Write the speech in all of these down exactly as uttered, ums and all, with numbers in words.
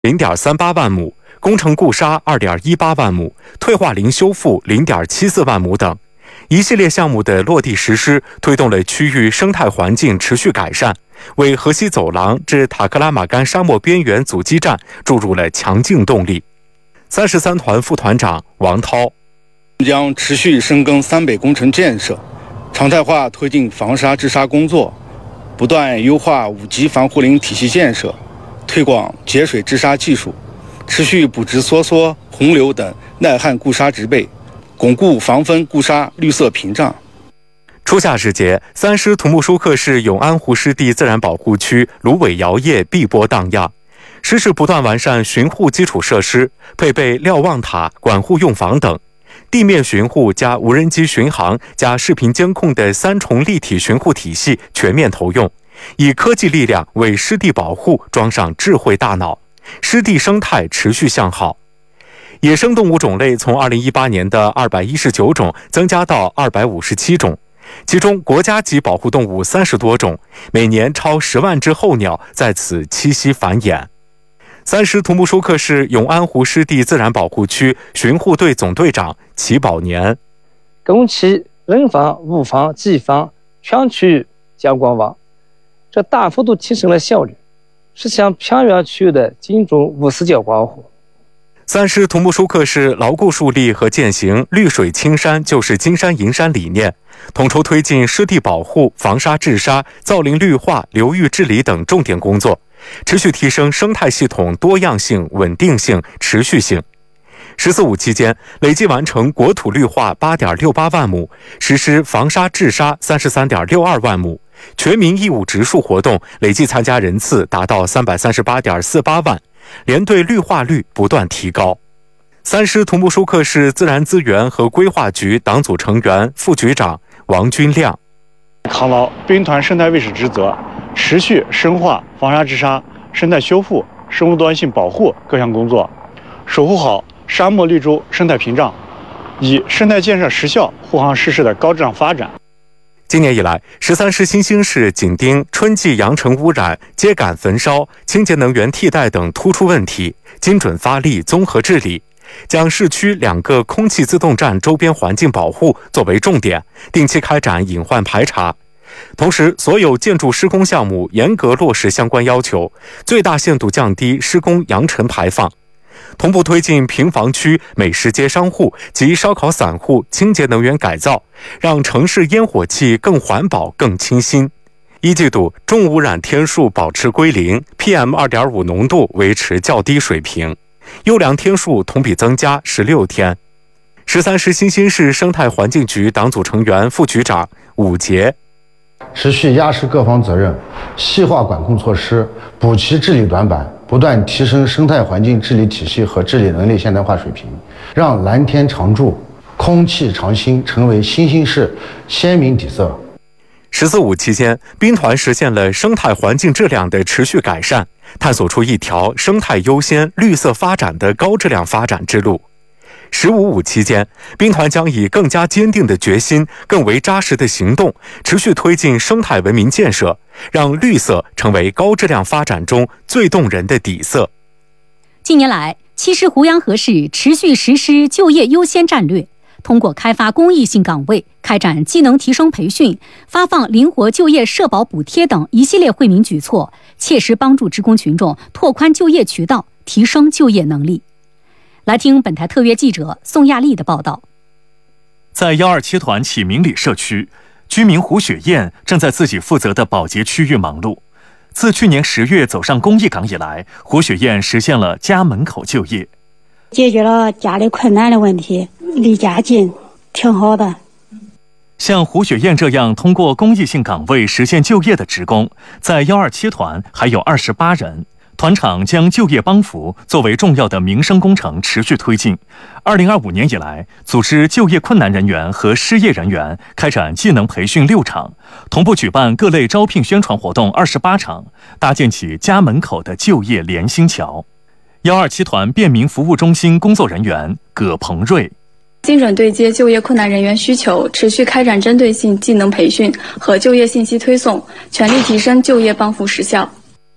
零点三八万亩，工程固沙二点一八万亩，退化林修复零点七四万亩等。一系列项目的落地实施，推动了区域生态环境持续改善，为河西走廊至塔克拉玛干沙漠边缘阻击战注入了强劲动力。三十三团副团长王涛将持续深耕三北工程建设，常态化推进防沙治沙工作，不断优化五级防护林体系建设，推广节水治沙技术，持续补植梭梭、洪流等耐旱固沙植被，巩固防风固沙绿色屏障。 初夏时节，三狮土木舒克市永安湖湿地自然保护区芦苇摇曳，碧波荡漾。市市不断完善巡护基础设施，配备瞭望塔、管护用房等，地面巡护加无人机巡航加视频监控的三重立体巡护体系全面投用，以科技力量为湿地保护装上智慧大脑，湿地生态持续向好。野生动物种类从二零一八年的二百一十九种增加到二百五十七种，其中国家级保护动物三十多种，每年超十万只候鸟在此栖息繁衍。三狮土木舒克市永安湖湿地自然保护区巡护队总队长齐宝年， 工期、人防、物防、技防全区域加广网，这大幅度提升了效率，实现偏远区域的精准无死角保护。 三狮土木舒克市牢固树立和践行绿水青山就是金山银山理念，统筹推进湿地保护、防沙治沙、造林绿化、流域治理等重点工作，持续提升生态系统多样性、稳定性、持续性。十四五期间，累计完成国土绿化八点六八万亩，实施防沙治沙三十三点六二万亩，全民义务植树活动累计参加人次达到三百三十八点四八万，连队绿化率不断提高。三狮土木舒克市自然资源和规划局党组成员、副局长王军亮， 扛牢兵团生态卫士职责，持续深化防沙治沙、生态修复、生物多样性保护各项工作，守护好沙漠绿洲生态屏障，以生态建设实效护航市市的高质量发展。 今年以来，十三市新兴市紧盯春季扬尘污染、秸秆焚烧、清洁能源替代等突出问题，精准发力、综合治理，将市区两个空气自动站周边环境保护作为重点，定期开展隐患排查。同时，所有建筑施工项目严格落实相关要求，最大限度降低施工扬尘排放。同步推进平房区美食街商户及烧烤散户清洁能源改造，让城市烟火气更环保、更清新。一季度重污染天数保持归零 ，P M 二点五 浓度维持较低水平，优良天数同比增加十六天。十三市新兴市生态环境局党组成员、副局长武杰， 持续压实各方责任，细化管控措施，补齐治理短板，不断提升生态环境治理体系和治理能力现代化水平，让蓝天常驻、空气常新成为新兴市鲜明底色。 十四五期间，兵团实现了生态环境质量的持续改善，探索出一条生态优先、绿色发展的高质量发展之路。十五五期间，兵团将以更加坚定的决心、更为扎实的行动，持续推进生态文明建设，让绿色成为高质量发展中最动人的底色。 近年来，七狮胡杨河市持续实施就业优先战略，通过开发公益性岗位、开展技能提升培训、发放灵活就业社保补贴等一系列惠民举措，切实帮助职工群众拓宽就业渠道，提升就业能力。来听本台特约记者宋亚丽的报道。 在幺二七团启明里社区，居民胡雪燕正在自己负责的保洁区域忙碌。自去年十月走上公益岗以来，胡雪燕实现了家门口就业， 解决了家里困难的问题，离家近，挺好的。 像胡雪燕这样通过公益性岗位实现就业的职工，在幺二七团还有二十八人。团场将就业帮扶作为重要的民生工程持续推进。二零二五年以来，组织就业困难人员和失业人员开展技能培训六场，同步举办各类招聘宣传活动二十八场，搭建起家门口的就业连心桥。幺二七团便民服务中心工作人员葛鹏瑞， 精准对接就业困难人员需求，持续开展针对性技能培训和就业信息推送，全力提升就业帮扶实效。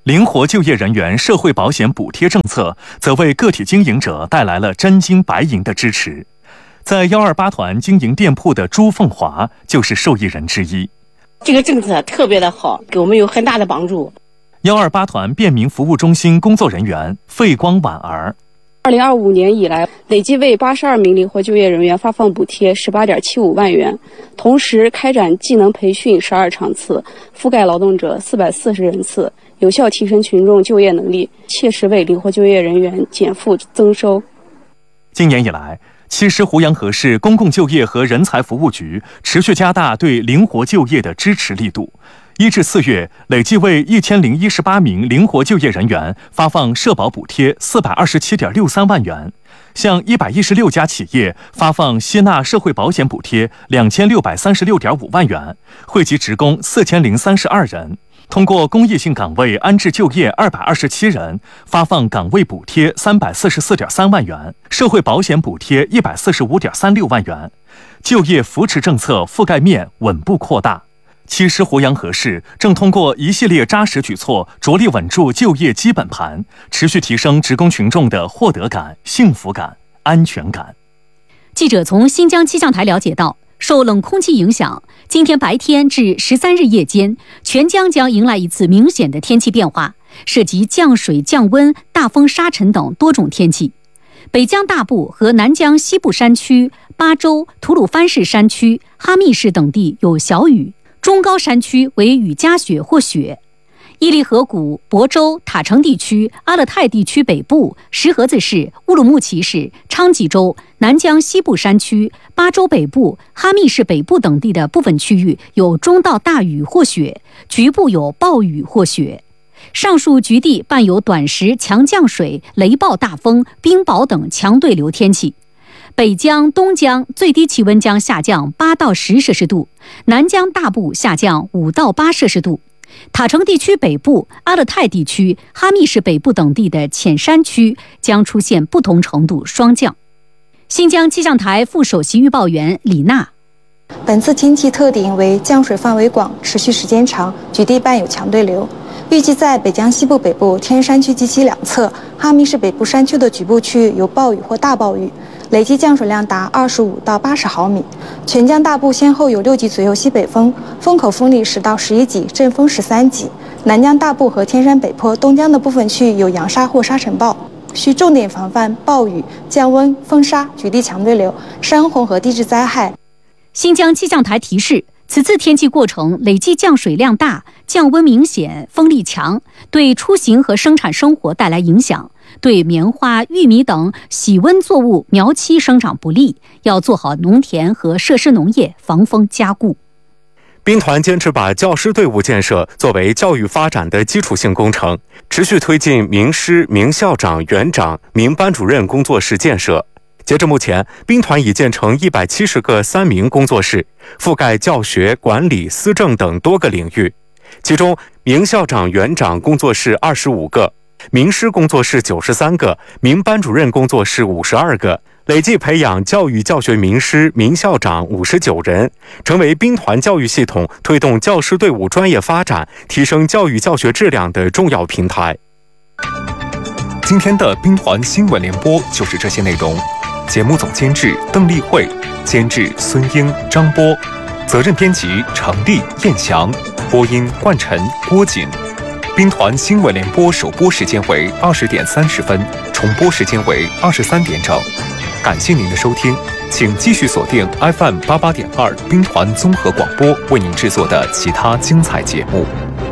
灵活就业人员社会保险补贴政策则为个体经营者带来了真金白银的支持。在幺二八团经营店铺的朱凤华就是受益人之一。 这个政策特别的好，给我们有很大的帮助。 幺二八团便民服务中心工作人员费光婉儿， 二零二五年以来，累计为八十二名灵活就业人员发放补贴十八点七五万元，同时开展技能培训十二场次，覆盖劳动者四百四十人次，有效提升群众就业能力，切实为灵活就业人员减负增收。 今年以来，其实湖阳河市公共就业和人才服务局持续加大对灵活就业的支持力度。一至四月，累计为一千零一十八名灵活就业人员发放社保补贴四百二十七点六三万元，向一百一十六家企业发放吸纳社会保险补贴两千六百三十六点五万元，惠及职工四千零三十二人。通过公益性岗位安置就业二百二十七人，发放岗位补贴三百四十四点三万元，社会保险补贴一百四十五点三六万元，就业扶持政策覆盖面稳步扩大。其实湖阳河市正通过一系列扎实举措，着力稳住就业基本盘，持续提升职工群众的获得感、幸福感、安全感。 记者从新疆气象台了解到，受冷空气影响，今天白天至十三日夜间，全疆将迎来一次明显的天气变化，涉及降水、降温、大风、沙尘等多种天气。北疆大部和南疆西部山区、巴州、吐鲁番市山区、哈密市等地有小雨，中高山区为雨夹雪或雪。伊犁河谷、亳州、塔城地区、阿勒泰地区北部、石河子市、乌鲁木齐市、昌吉州、南疆西部山区、巴州北部、哈密市北部等地的部分区域有中到大雨或雪，局部有暴雨或雪。上述局地伴有短时强降水、雷暴大风、冰雹等强对流天气。北疆、东疆最低气温将下降八到十摄氏度，南疆大部下降五到八摄氏度。塔城地区北部、阿勒泰地区、哈密市北部等地的浅山区将出现不同程度霜降。新疆气象台副首席预报员李娜， 本次天气特点为降水范围广、持续时间长，局地伴有强对流。预计在北疆西部北部天山区及其两侧、哈密市北部山区的局部区域有暴雨或大暴雨，累计降水量达二十五到八十毫米。全疆大部先后有六级左右西北风，风口风力十到十一级，阵风十三级。南疆大部和天山北坡、东疆的部分区域有扬沙或沙尘暴，需重点防范暴雨、降温、风沙、局地强对流、山洪和地质灾害。 新疆气象台提示，此次天气过程累计降水量大，降温明显，风力强，对出行和生产生活带来影响，对棉花、玉米等喜温作物苗期生长不利，要做好农田和设施农业防风加固。 兵团坚持把教师队伍建设作为教育发展的基础性工程，持续推进名师、名校长、园长、名班主任工作室建设。截至目前，兵团已建成一百七十个三名工作室，覆盖教学、管理、思政等多个领域。其中，名校长、园长工作室二十五个，名师工作室九十三个，名班主任工作室五十二个，累计培养教育教学名师、名校长五十九人，成为兵团教育系统推动教师队伍专业发展、提升教育教学质量的重要平台。 今天的兵团新闻联播就是这些内容。节目总监制邓丽慧，监制孙英、张波，责任编辑程丽、燕翔，播音冠晨、郭锦。兵团新闻联播首播时间为二十点三十分，重播时间为二十三点整。感谢您的收听，请继续锁定 F M 八八点二兵团综合广播为您制作的其他精彩节目。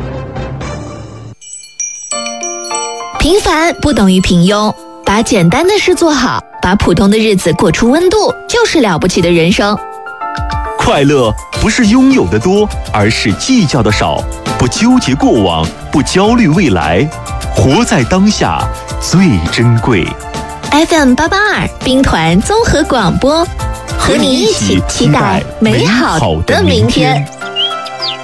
平凡不等于平庸，把简单的事做好，把普通的日子过出温度，就是了不起的人生。 快乐不是拥有的多，而是计较的少，不纠结过往，不焦虑未来，活在当下最珍贵。 F M 八八二兵团综合广播，和你一起期待美好的明天。